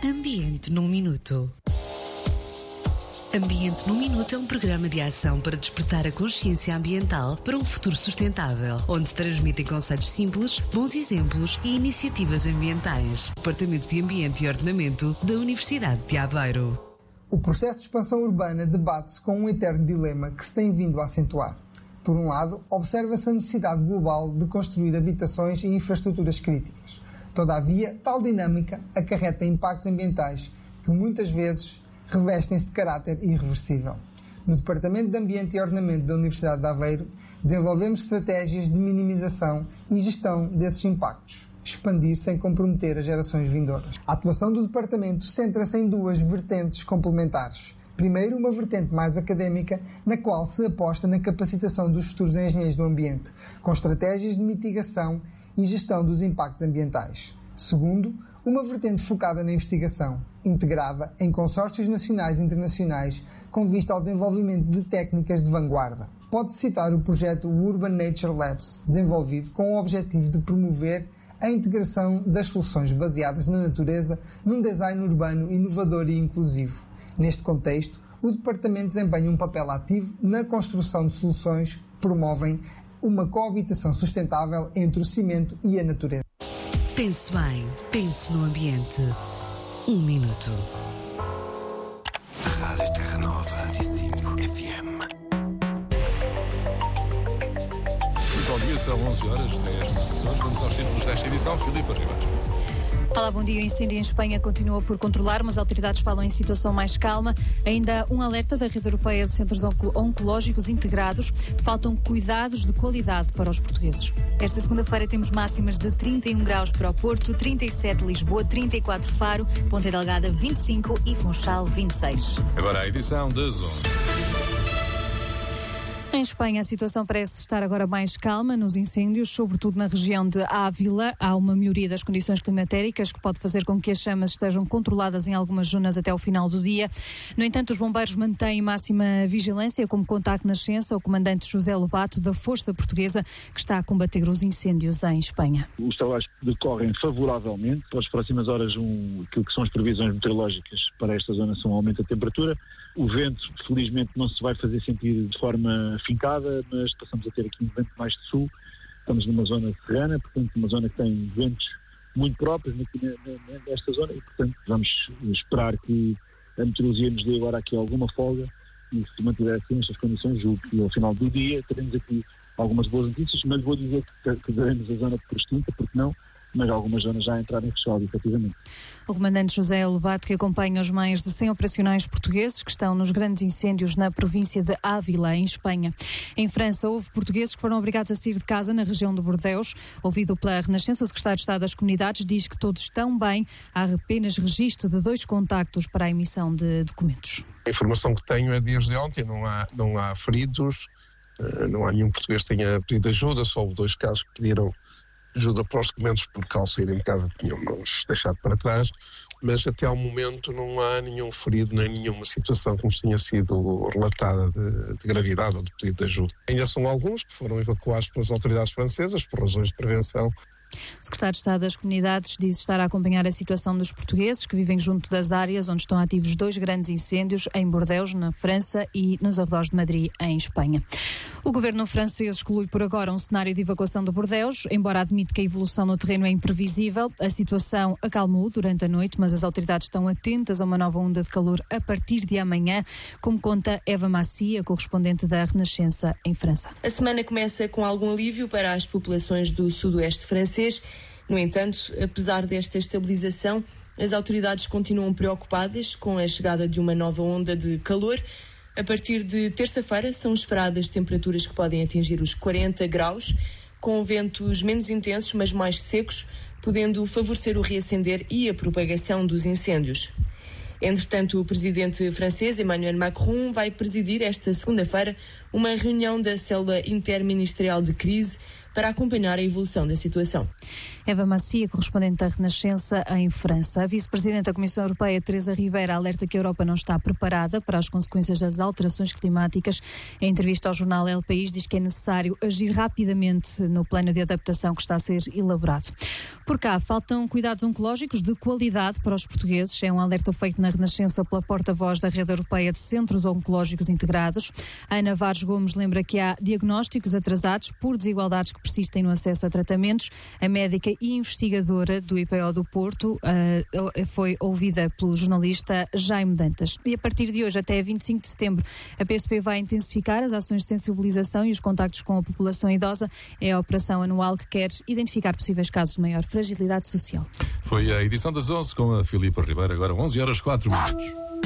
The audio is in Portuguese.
Ambiente num Minuto. Ambiente num Minuto é um programa de ação para despertar a consciência ambiental para um futuro sustentável, onde se transmitem conceitos simples, bons exemplos e iniciativas ambientais. Departamento de Ambiente e Ordenamento da Universidade de Aveiro. O processo de expansão urbana debate-se com um eterno dilema que se tem vindo a acentuar. Por um lado, observa-se a necessidade global de construir habitações e infraestruturas críticas. Todavia, tal dinâmica acarreta impactos ambientais que muitas vezes revestem-se de caráter irreversível. No Departamento de Ambiente e Ordenamento da Universidade de Aveiro, desenvolvemos estratégias de minimização e gestão desses impactos, expandir sem comprometer as gerações vindouras. A atuação do Departamento centra-se em duas vertentes complementares. Primeiro, uma vertente mais académica, na qual se aposta na capacitação dos futuros engenheiros do ambiente, com estratégias de mitigação e gestão dos impactos ambientais. Segundo, uma vertente focada na investigação, integrada em consórcios nacionais e internacionais, com vista ao desenvolvimento de técnicas de vanguarda. Pode-se citar o projeto Urban Nature Labs, desenvolvido com o objetivo de promover a integração das soluções baseadas na natureza num design urbano inovador e inclusivo. Neste contexto, o Departamento desempenha um papel ativo na construção de soluções que promovem uma coabitação sustentável entre o cimento e a natureza. Pense bem, pense no ambiente. 1 minuto. Rádio Terra Nova 105 FM. Bom dia, são 11h10 minutos. Vamos aos títulos desta edição. Filipe Ribeiro. Olá, bom dia. O incêndio em Espanha continua por controlar, mas as autoridades falam em situação mais calma. Ainda um alerta da Rede Europeia de Centros Oncológicos Integrados. Faltam cuidados de qualidade para os portugueses. Esta segunda-feira temos máximas de 31 graus para o Porto, 37 Lisboa, 34 Faro, Ponta Delgada 25 e Funchal 26. Agora a edição das 11. Em Espanha, a situação parece estar agora mais calma nos incêndios, sobretudo na região de Ávila. Há uma melhoria das condições climatéricas que pode fazer com que as chamas estejam controladas em algumas zonas até ao final do dia. No entanto, os bombeiros mantêm máxima vigilância, como conta a Renascença o comandante José Lobato, da Força Portuguesa, que está a combater os incêndios em Espanha. Os trabalhos decorrem favoravelmente. Para as próximas horas, aquilo que são as previsões meteorológicas para esta zona são um aumento da temperatura. O vento, felizmente, não se vai fazer sentir de forma fincada, mas passamos a ter aqui um vento mais de sul. Estamos numa zona serrana, portanto, uma zona que tem ventos muito próprios aqui nesta zona e, portanto, vamos esperar que a meteorologia nos dê agora aqui alguma folga e se mantiver assim estas condições, julgo que ao final do dia teremos aqui algumas boas notícias, mas vou dizer que daremos a zona por extinta, porque não, mas algumas zonas já entraram em rescaldo, efetivamente. O comandante José Lobato, que acompanha os mais de 100 operacionais portugueses que estão nos grandes incêndios na província de Ávila, em Espanha. Em França, houve portugueses que foram obrigados a sair de casa na região de Bordeaux. Ouvido pela Renascença, o secretário de Estado das Comunidades diz que todos estão bem. Há apenas registro de 2 contactos para a emissão de documentos. A informação que tenho é desde ontem, não há feridos, não há nenhum português que tenha pedido ajuda, só houve 2 casos que pediram ajuda para os documentos, porque ao saírem de casa tinham-nos deixado para trás, mas até ao momento não há nenhum ferido nem nenhuma situação que nos tenha sido relatada de gravidade ou de pedido de ajuda. Ainda são alguns que foram evacuados pelas autoridades francesas por razões de prevenção. O secretário de Estado das Comunidades diz estar a acompanhar a situação dos portugueses que vivem junto das áreas onde estão ativos 2 grandes incêndios, em Bordeaux, na França, e nos arredores de Madrid, em Espanha. O governo francês exclui por agora um cenário de evacuação de Bordeaux, embora admite que a evolução no terreno é imprevisível. A situação acalmou durante a noite, mas as autoridades estão atentas a uma nova onda de calor a partir de amanhã, como conta Eva Macia, correspondente da Renascença em França. A semana começa com algum alívio para as populações do sudoeste francês. No entanto, apesar desta estabilização, as autoridades continuam preocupadas com a chegada de uma nova onda de calor. A partir de terça-feira são esperadas temperaturas que podem atingir os 40 graus, com ventos menos intensos, mas mais secos, podendo favorecer o reacender e a propagação dos incêndios. Entretanto, o presidente francês Emmanuel Macron vai presidir esta segunda-feira uma reunião da célula interministerial de crise para acompanhar a evolução da situação. Eva Macia, correspondente da Renascença em França. A vice-presidente da Comissão Europeia, Teresa Ribeira, alerta que a Europa não está preparada para as consequências das alterações climáticas. Em entrevista ao jornal El País, diz que é necessário agir rapidamente no plano de adaptação que está a ser elaborado. Por cá, faltam cuidados oncológicos de qualidade para os portugueses. É um alerta feito na Renascença pela porta-voz da Rede Europeia de Centros Oncológicos Integrados. Ana Vares Gomes lembra que há diagnósticos atrasados por desigualdades que persistem no acesso a tratamentos. A médica e investigadora do IPO do Porto foi ouvida pelo jornalista Jaime Dantas. E a partir de hoje até 25 de setembro, a PSP vai intensificar as ações de sensibilização e os contactos com a população idosa. É a operação anual que quer identificar possíveis casos de maior fragilidade social. Foi a edição das 11 com a Filipa Ribeiro, agora 11h04.